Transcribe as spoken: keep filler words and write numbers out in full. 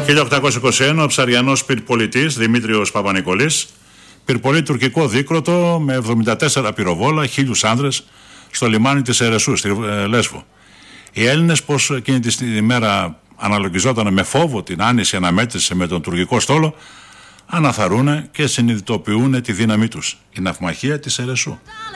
χίλια οκτακόσια είκοσι ένα ο ψαριανός πυρπολιτής Δημήτριος Παπανικολής πυρπολεί τουρκικό δίκροτο με εβδομήντα τέσσερα πυροβόλα, χίλιους άνδρες στο λιμάνι της Ερεσού, στη Λέσβο. Οι Έλληνες, πως εκείνη τη μέρα αναλογιζόταν με φόβο την άνηση αναμέτρηση με τον τουρκικό στόλο, αναθαρρούνε και συνειδητοποιούν τη δύναμή τους, η ναυμαχία της Ερεσού.